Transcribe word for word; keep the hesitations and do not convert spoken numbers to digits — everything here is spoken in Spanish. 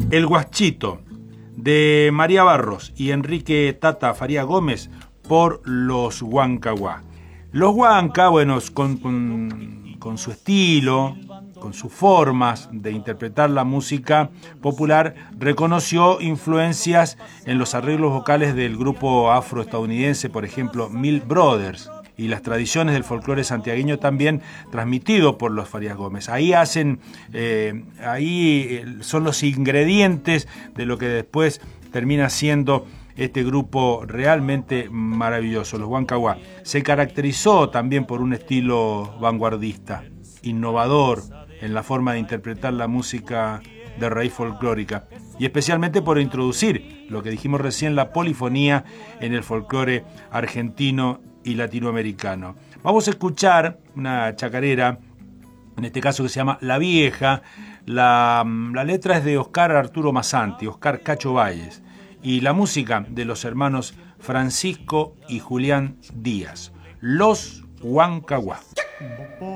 El Guachito, de María Barros y Enrique Tata Faría Gómez, por los Huancahuá. Los Huanca, bueno, con, con, con su estilo, con sus formas de interpretar la música popular, reconoció influencias en los arreglos vocales del grupo afroestadounidense, por ejemplo, Mill Brothers, y las tradiciones del folclore santiagueño también transmitido por los Farías Gómez. Ahí hacen, eh, ahí son los ingredientes de lo que después termina siendo este grupo realmente maravilloso, los Huancahuá. Se caracterizó también por un estilo vanguardista, innovador en la forma de interpretar la música de raíz folclórica, y especialmente por introducir, lo que dijimos recién, la polifonía en el folclore argentino y latinoamericano. Vamos a escuchar una chacarera, en este caso que se llama La Vieja. La, la letra es de Oscar Arturo Masanti, Oscar Cacho Valles, y la música de los hermanos Francisco y Julián Díaz, los Huancahuá.